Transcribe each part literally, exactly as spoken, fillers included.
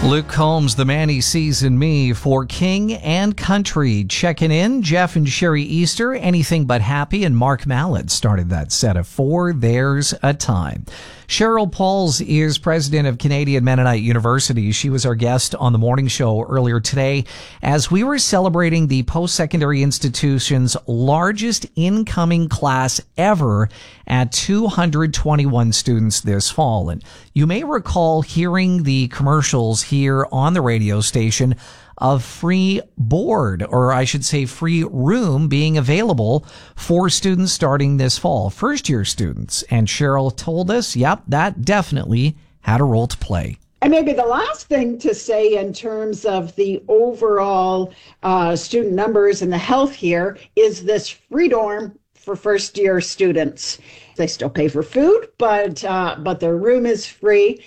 Luke Combs, the man he sees in me, for King and Country. Checking in, Jeff and Sherry Easter, Anything But Happy, and Mark Mallett started that set of four. There's a Time. Cheryl Pauls is president of Canadian Mennonite University. She was our guest on the morning show earlier today as we were celebrating the post-secondary institution's largest incoming class ever at two hundred twenty-one students this fall. And you may recall hearing the commercials here on the radio station of free board, or I should say free room, being available for students starting this fall, first-year students. And Cheryl told us, yep, that definitely had a role to play. And maybe the last thing to say in terms of the overall uh, student numbers and the health here is this free dorm for first-year students. They still pay for food, but uh, but their room is free.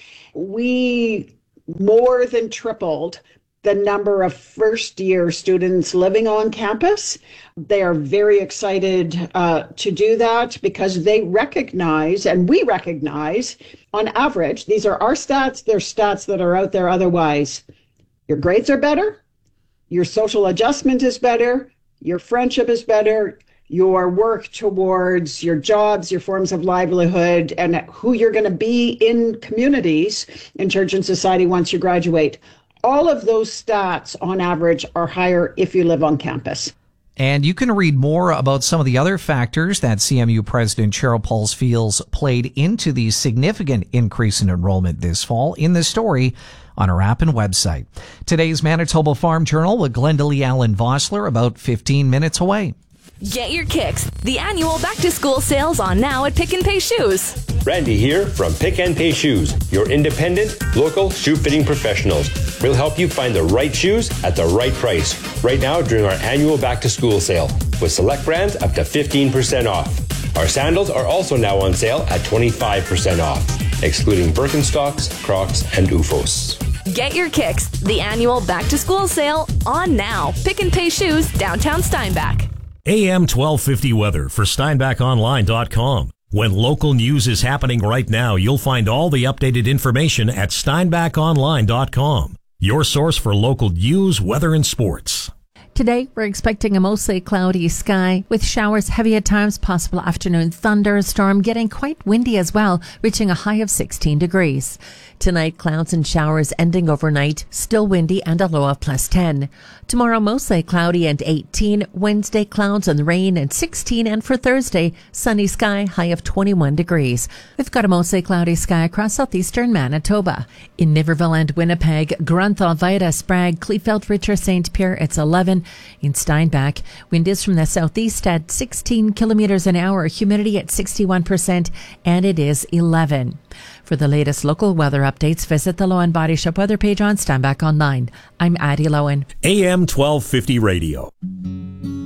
We more than tripled the number of first-year students living on campus. They are very excited uh, to do that because they recognize, and we recognize, on average, these are our stats, they're stats that are out there otherwise. Your grades are better, your social adjustment is better, your friendship is better, your work towards your jobs, your forms of livelihood, and who you're going to be in communities, in church and society once you graduate. All of those stats, on average, are higher if you live on campus. And you can read more about some of the other factors that C M U President Cheryl Pauls feels played into the significant increase in enrollment this fall in the story on our app and website. Today's Manitoba Farm Journal with Glenda Lee Allen Vossler, about fifteen minutes away. Get your kicks. The annual back-to-school sales on now at Pick and Pay Shoes. Randy here from Pick and Pay Shoes, your independent, local shoe fitting professionals. We'll help you find the right shoes at the right price right now during our annual back-to-school sale, with select brands up to fifteen percent off. Our sandals are also now on sale at twenty-five percent off, excluding Birkenstocks, Crocs, and U F Os. Get your kicks. The annual back-to-school sale on now. Pick and Pay Shoes, downtown Steinbach. A M twelve fifty weather for Steinbach Online dot com. When local news is happening right now, you'll find all the updated information at Steinbach Online dot com. Your source for local news, weather, and sports. Today, we're expecting a mostly cloudy sky with showers heavy at times, possible afternoon thunderstorm, getting quite windy as well, reaching a high of sixteen degrees. Tonight, clouds and showers ending overnight, still windy and a low of plus ten. Tomorrow, mostly cloudy and eighteen. Wednesday, clouds and rain and sixteen. And for Thursday, sunny sky, high of twenty-one degrees. We've got a mostly cloudy sky across southeastern Manitoba. In Niverville and Winnipeg, Grunthal, Vida, Sprague, Kleefeld, Richer, Saint Pierre, it's eleven. In Steinbach, wind is from the southeast at sixteen kilometers an hour, humidity at sixty-one percent, and it is eleven. For the latest local weather updates, visit the Lowen Body Shop weather page on Steinbach Online. I'm Addie Lowen. A M twelve fifty Radio.